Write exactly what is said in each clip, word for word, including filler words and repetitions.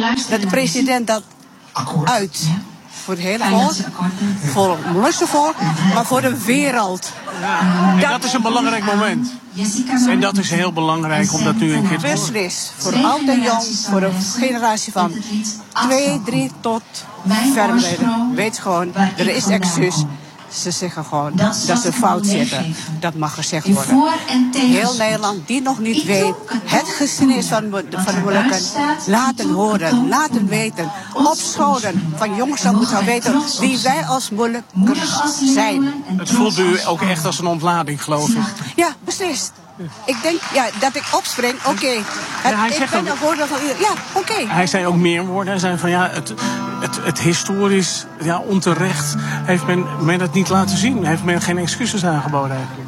dat de president dat uit. Voor het hele volk, voor het Molukse volk, maar voor de wereld. Ja, en dat, dat is een belangrijk moment. En dat is heel belangrijk om dat nu een keer te horen. Beslist, voor oud en jong, voor de generatie van twee, drie tot verder. Weet gewoon, er is excuus. Ze zeggen gewoon dat ze fout zitten. Dat mag gezegd worden. Heel Nederland die nog niet weet het geschiedenis van, van de Molukken laten horen, laten weten. Op scholen van jongens dan moeten weten wie wij als Molukkers zijn. Het voelt u ook echt als een ontlading, geloof ik. Ja, precies. Ik denk ja, dat ik opspring, oké. Okay. Ja, ik ben een woorden van iedereen. Ja, oké. Okay. Hij zei ook meer woorden. Hij zei van ja, het, het, het historisch, ja, onterecht heeft men, men het niet laten zien. Heeft men geen excuses aangeboden eigenlijk.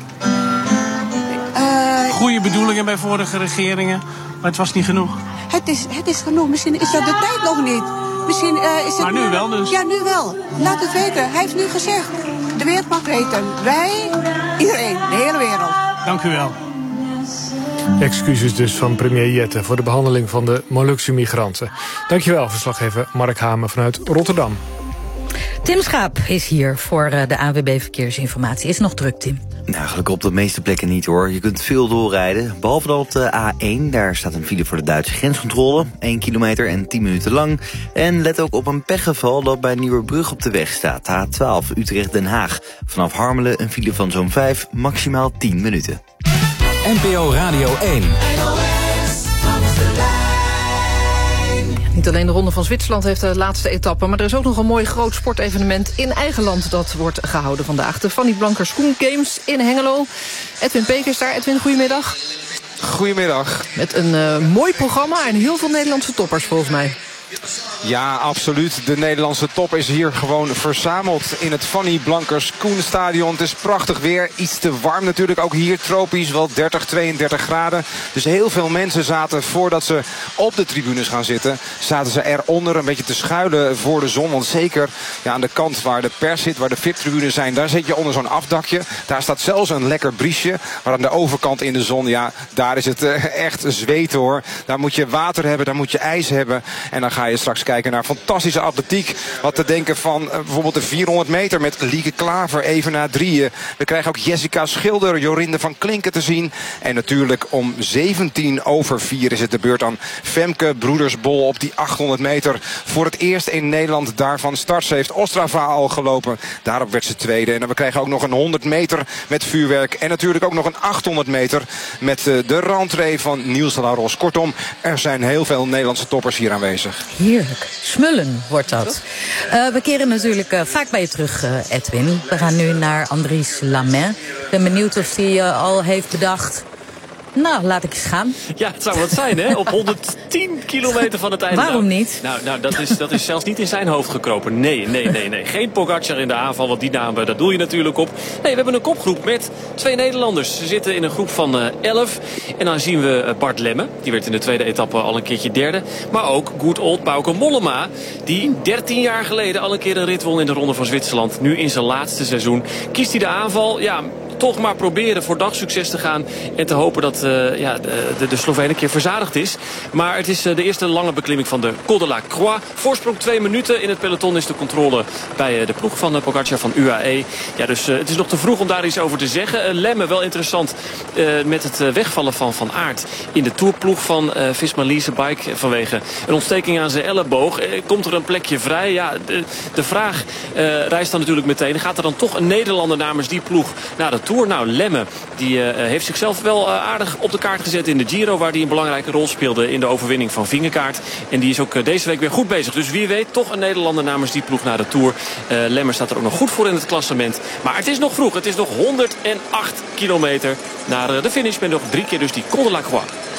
Uh, Goede bedoelingen bij vorige regeringen, maar het was niet genoeg. Het is, het is genoeg. Misschien is dat de tijd nog niet. Misschien uh, is het maar nu wel dus. Ja, nu wel. Laat het weten. Hij heeft nu gezegd. De wereld mag weten. Wij, iedereen, de hele wereld. Dank u wel. Excuses dus van premier Jette voor de behandeling van de Molukse migranten. Dankjewel, verslaggever Mark Hamer vanuit Rotterdam. Tim Schaap is hier voor de A N W B Verkeersinformatie. Is het nog druk, Tim? Nou, eigenlijk op de meeste plekken niet, hoor. Je kunt veel doorrijden. Behalve dan op de A één. Daar staat een file voor de Duitse grenscontrole. één kilometer en tien minuten lang. En let ook op een pechgeval dat bij Nieuwerbrug op de weg staat. A twaalf Utrecht-Den Haag. Vanaf Harmelen een file van zo'n vijf, maximaal tien minuten. N P O Radio één. Niet alleen de Ronde van Zwitserland heeft de laatste etappe, maar er is ook nog een mooi groot sportevenement in eigen land dat wordt gehouden vandaag. De Fanny Blankers-Koen Games in Hengelo. Edwin Peek is daar. Edwin, goedemiddag. Goedemiddag. Met een uh, mooi programma en heel veel Nederlandse toppers volgens mij. Ja, absoluut. De Nederlandse top is hier gewoon verzameld in het Fanny Blankers-Koen Stadion. Het is prachtig weer. Iets te warm natuurlijk. Ook hier tropisch, wel dertig, tweeëndertig graden. Dus heel veel mensen zaten voordat ze op de tribunes gaan zitten, zaten ze eronder een beetje te schuilen voor de zon. Want zeker ja, aan de kant waar de pers zit, waar de V I P-tribunes zijn, daar zit je onder zo'n afdakje. Daar staat zelfs een lekker briesje. Maar aan de overkant in de zon, ja, daar is het uh, echt zweten, hoor. Daar moet je water hebben, daar moet je ijs hebben. En dan ga je straks kijken naar fantastische atletiek. Wat te denken van uh, bijvoorbeeld de vierhonderd meter met Lieke Klaver even na drieën. We krijgen ook Jessica Schilder, Jorinde van Klinken te zien. En natuurlijk om zeventien over vier is het de beurt aan Femke Broedersbol op die achthonderd meter. Voor het eerst in Nederland daarvan start. Ze heeft Ostrava al gelopen. Daarop werd ze tweede. En dan we krijgen ook nog een honderd meter met vuurwerk. En natuurlijk ook nog een achthonderd meter met uh, de rentree van Niels Laros. Kortom, er zijn heel veel Nederlandse toppers hier aanwezig. Heerlijk. Smullen wordt dat. Uh, we keren natuurlijk uh, vaak bij je terug, uh, Edwin. We gaan nu naar Andries Lamet. Ik ben benieuwd of hij uh, al heeft bedacht. Nou, laat ik eens gaan. Ja, het zou wat zijn, hè? Op honderdtien kilometer van het einde. Waarom niet? Nou, nou dat, is, dat is zelfs niet in zijn hoofd gekropen. Nee, nee, nee, nee. Geen Pogacar in de aanval, want die naam, daar doe je natuurlijk op. Nee, we hebben een kopgroep met twee Nederlanders. Ze zitten in een groep van uh, elf. En dan zien we Bart Lemme. Die werd in de tweede etappe al een keertje derde. Maar ook good old Bauke Mollema. Die dertien jaar geleden al een keer een rit won in de Ronde van Zwitserland. Nu in zijn laatste seizoen. Kiest hij de aanval? Ja, toch maar proberen voor dagsucces te gaan. En te hopen dat uh, ja, de, de Sloveen een keer verzadigd is. Maar het is uh, de eerste lange beklimming van de Col de la Croix. Voorsprong twee minuten. In het peloton is de controle bij uh, de ploeg van uh, Pogacar van U A E. Ja, dus uh, het is nog te vroeg om daar iets over te zeggen. Uh, Lemme, wel interessant uh, met het uh, wegvallen van Van Aert in de tourploeg van uh, Visma Lease Bike. Vanwege een ontsteking aan zijn elleboog. Uh, komt er een plekje vrij? Ja, de, de vraag uh, rijst dan natuurlijk meteen. Gaat er dan toch een Nederlander namens die ploeg naar de Tour? Nou, Lemme die, uh, heeft zichzelf wel uh, aardig op de kaart gezet in de Giro, waar hij een belangrijke rol speelde in de overwinning van Vingegaard. En die is ook uh, deze week weer goed bezig. Dus wie weet toch een Nederlander namens die ploeg naar de Tour. Uh, Lemme staat er ook nog goed voor in het klassement. Maar het is nog vroeg. Het is nog honderdacht kilometer naar uh, de finish met nog drie keer dus die Col de la Croix.